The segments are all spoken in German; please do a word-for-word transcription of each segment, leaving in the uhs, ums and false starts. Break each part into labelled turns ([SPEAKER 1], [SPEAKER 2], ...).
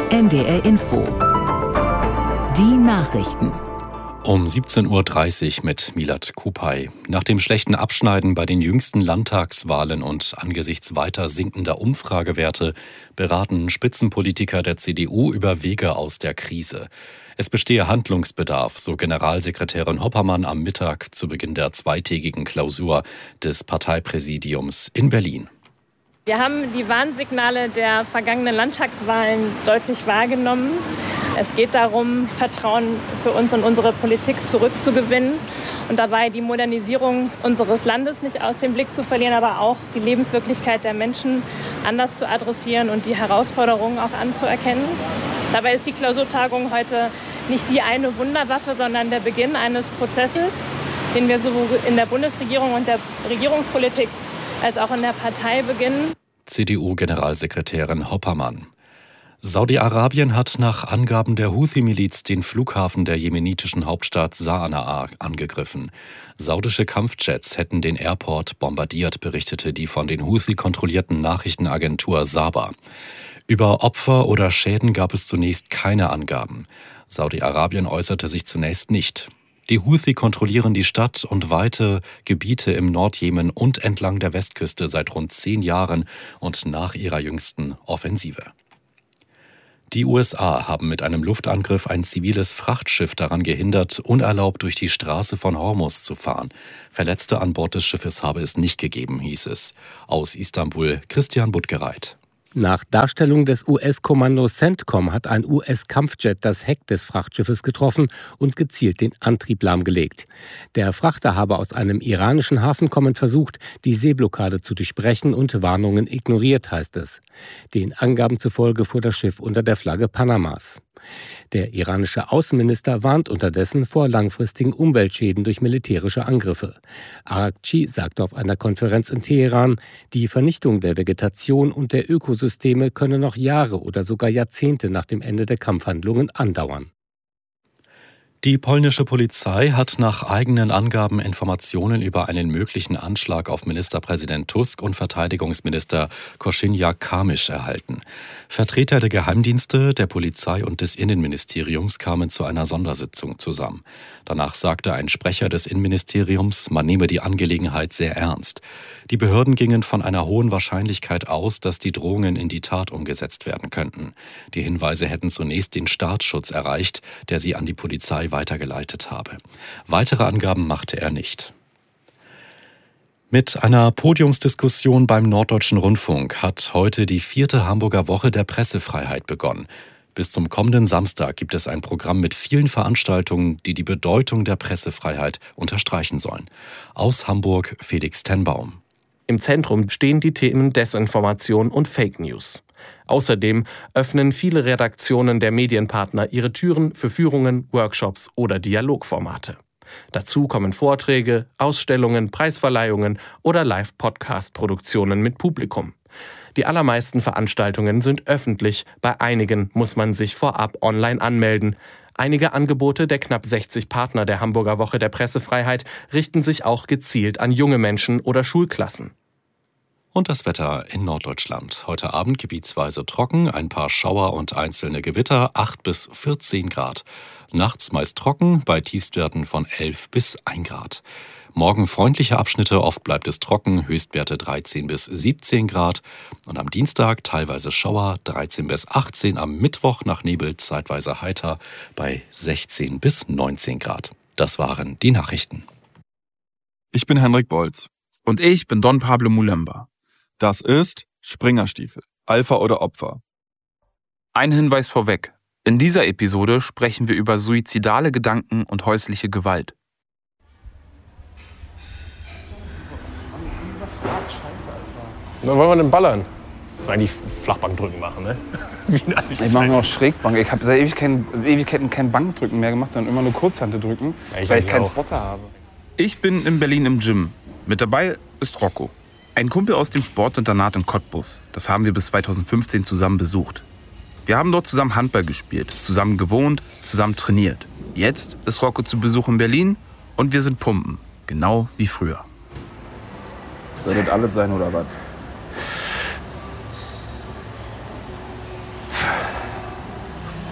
[SPEAKER 1] N D R Info. Die Nachrichten.
[SPEAKER 2] Um siebzehn Uhr dreißig mit Milad Kupay. Nach dem schlechten Abschneiden bei den jüngsten Landtagswahlen und angesichts weiter sinkender Umfragewerte beraten Spitzenpolitiker der C D U über Wege aus der Krise. Es bestehe Handlungsbedarf, so Generalsekretärin Hoppermann am Mittag zu Beginn der zweitägigen Klausur des Parteipräsidiums in Berlin.
[SPEAKER 3] Wir haben die Warnsignale der vergangenen Landtagswahlen deutlich wahrgenommen. Es geht darum, Vertrauen für uns und unsere Politik zurückzugewinnen und dabei die Modernisierung unseres Landes nicht aus dem Blick zu verlieren, aber auch die Lebenswirklichkeit der Menschen anders zu adressieren und die Herausforderungen auch anzuerkennen. Dabei ist die Klausurtagung heute nicht die eine Wunderwaffe, sondern der Beginn eines Prozesses, den wir sowohl in der Bundesregierung und der Regierungspolitik als auch in der Partei beginnen.
[SPEAKER 2] C D U-Generalsekretärin Hoppermann. Saudi-Arabien hat nach Angaben der Houthi-Miliz den Flughafen der jemenitischen Hauptstadt Sana'a angegriffen. Saudische Kampfjets hätten den Airport bombardiert, berichtete die von den Houthi kontrollierten Nachrichtenagentur Saba. Über Opfer oder Schäden gab es zunächst keine Angaben. Saudi-Arabien äußerte sich zunächst nicht. Die Houthi kontrollieren die Stadt und weite Gebiete im Nordjemen und entlang der Westküste seit rund zehn Jahren und nach ihrer jüngsten Offensive. Die U S A haben mit einem Luftangriff ein ziviles Frachtschiff daran gehindert, unerlaubt durch die Straße von Hormuz zu fahren. Verletzte an Bord des Schiffes habe es nicht gegeben, hieß es. Aus Istanbul Christian Buttgereit.
[SPEAKER 4] Nach Darstellung des U S-Kommandos CENTCOM hat ein U S-Kampfjet das Heck des Frachtschiffes getroffen und gezielt den Antrieb lahmgelegt. Der Frachter habe aus einem iranischen Hafen kommend versucht, die Seeblockade zu durchbrechen und Warnungen ignoriert, heißt es. Den Angaben zufolge fuhr das Schiff unter der Flagge Panamas. Der iranische Außenminister warnt unterdessen vor langfristigen Umweltschäden durch militärische Angriffe. Araghchi sagte auf einer Konferenz in Teheran, die Vernichtung der Vegetation und der Ökosysteme könne noch Jahre oder sogar Jahrzehnte nach dem Ende der Kampfhandlungen andauern.
[SPEAKER 2] Die polnische Polizei hat nach eigenen Angaben Informationen über einen möglichen Anschlag auf Ministerpräsident Tusk und Verteidigungsminister Kosiniak-Kamysz erhalten. Vertreter der Geheimdienste, der Polizei und des Innenministeriums kamen zu einer Sondersitzung zusammen. Danach sagte ein Sprecher des Innenministeriums, man nehme die Angelegenheit sehr ernst. Die Behörden gingen von einer hohen Wahrscheinlichkeit aus, dass die Drohungen in die Tat umgesetzt werden könnten. Die Hinweise hätten zunächst den Staatsschutz erreicht, der sie an die Polizei weitergeleitet habe. Weitere Angaben machte er nicht. Mit einer Podiumsdiskussion beim Norddeutschen Rundfunk hat heute die vierte Hamburger Woche der Pressefreiheit begonnen. Bis zum kommenden Samstag gibt es ein Programm mit vielen Veranstaltungen, die die Bedeutung der Pressefreiheit unterstreichen sollen. Aus Hamburg Felix Tenbaum.
[SPEAKER 5] Im Zentrum stehen die Themen Desinformation und Fake News. Außerdem öffnen viele Redaktionen der Medienpartner ihre Türen für Führungen, Workshops oder Dialogformate. Dazu kommen Vorträge, Ausstellungen, Preisverleihungen oder Live-Podcast-Produktionen mit Publikum. Die allermeisten Veranstaltungen sind öffentlich, bei einigen muss man sich vorab online anmelden. Einige Angebote der knapp sechzig Partner der Hamburger Woche der Pressefreiheit richten sich auch gezielt an junge Menschen oder Schulklassen.
[SPEAKER 2] Und das Wetter in Norddeutschland. Heute Abend gebietsweise trocken, ein paar Schauer und einzelne Gewitter, acht bis vierzehn Grad. Nachts meist trocken, bei Tiefstwerten von elf bis ein Grad. Morgen freundliche Abschnitte, oft bleibt es trocken, Höchstwerte dreizehn bis siebzehn Grad. Und am Dienstag teilweise Schauer, dreizehn bis achtzehn, am Mittwoch nach Nebel zeitweise heiter bei sechzehn bis neunzehn Grad. Das waren die Nachrichten.
[SPEAKER 6] Ich bin Henrik Bolz.
[SPEAKER 7] Und ich bin Don Pablo Mulemba.
[SPEAKER 6] Das ist Springerstiefel, Alpha oder Opfer.
[SPEAKER 7] Ein Hinweis vorweg. In dieser Episode sprechen wir über suizidale Gedanken und häusliche Gewalt.
[SPEAKER 8] Wann wollen wir denn ballern? Das war eigentlich Flachbankdrücken machen, ne?
[SPEAKER 9] Ich mache nur Schrägbank. Ich habe seit Ewigkeiten, Ewigkeiten kein Bankdrücken mehr gemacht, sondern immer nur Kurzhanteldrücken, ja, ich weil ich keinen auch. Spotter habe.
[SPEAKER 7] Ich bin in Berlin im Gym. Mit dabei ist Rocco. Ein Kumpel aus dem Sportinternat in Cottbus. Das haben wir bis zweitausendfünfzehn zusammen besucht. Wir haben dort zusammen Handball gespielt, zusammen gewohnt, zusammen trainiert. Jetzt ist Rocco zu Besuch in Berlin und wir sind Pumpen. Genau wie früher.
[SPEAKER 9] Soll das alles sein oder was?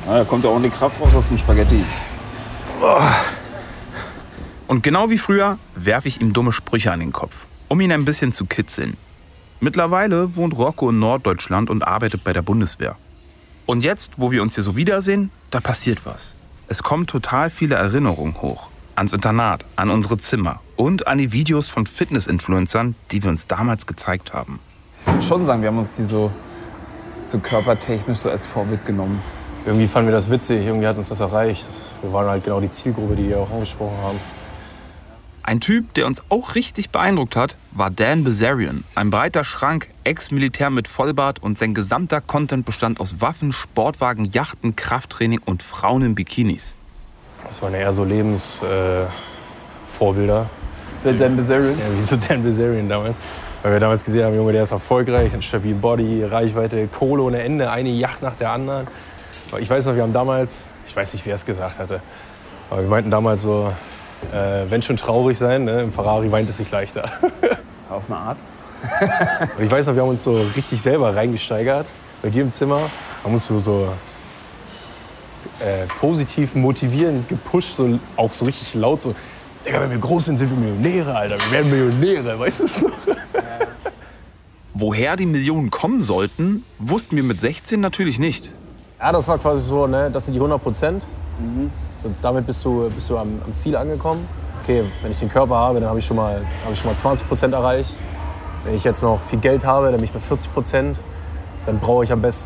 [SPEAKER 9] Na, da kommt ja ordentlich Kraft raus aus den Spaghettis.
[SPEAKER 7] Oh. Und genau wie früher werfe ich ihm dumme Sprüche an den Kopf, um ihn ein bisschen zu kitzeln. Mittlerweile wohnt Rocco in Norddeutschland und arbeitet bei der Bundeswehr. Und jetzt, wo wir uns hier so wiedersehen, da passiert was. Es kommen total viele Erinnerungen hoch. Ans Internat, an unsere Zimmer und an die Videos von Fitness-Influencern, die wir uns damals gezeigt haben.
[SPEAKER 9] Ich würde schon sagen, wir haben uns die so, so körpertechnisch so als Vorbild genommen.
[SPEAKER 8] Irgendwie fanden wir das witzig, irgendwie hat uns das erreicht. Wir waren halt genau die Zielgruppe, die wir auch angesprochen haben.
[SPEAKER 7] Ein Typ, der uns auch richtig beeindruckt hat, war Dan Bilzerian. Ein breiter Schrank, Ex-Militär mit Vollbart und sein gesamter Content bestand aus Waffen, Sportwagen, Yachten, Krafttraining und Frauen in Bikinis.
[SPEAKER 8] Das waren eher so Lebensvorbilder.
[SPEAKER 9] Äh, der Dan Bilzerian?
[SPEAKER 8] Ja, wie so Dan Bilzerian damals. Weil wir damals gesehen haben, Junge, der ist erfolgreich, ein stabilen Body, Reichweite, Kohle ohne Ende, eine Yacht nach der anderen. Ich weiß noch, wir haben damals, ich weiß nicht, wer es gesagt hatte, aber wir meinten damals so, Äh, wenn schon traurig sein, ne? Im Ferrari weint es sich leichter.
[SPEAKER 9] Auf eine Art.
[SPEAKER 8] Und ich weiß noch, wir haben uns so richtig selber reingesteigert. Bei dir im Zimmer haben uns so, so äh, positiv motivierend gepusht, so, auch so richtig laut. So, Digga, wenn wir groß sind, sind wir Millionäre, Alter. Wir werden Millionäre, weißt du es noch?
[SPEAKER 7] Woher die Millionen kommen sollten, wussten wir mit sechzehn natürlich nicht.
[SPEAKER 8] Ja, das war quasi so, ne? Das sind die hundert Prozent. Mhm. So, damit bist du, bist du am, am Ziel angekommen. Okay, wenn ich den Körper habe, dann habe ich schon mal, habe ich schon mal zwanzig Prozent erreicht. Wenn ich jetzt noch viel Geld habe, dann bin ich bei vierzig Prozent. Dann brauche ich am besten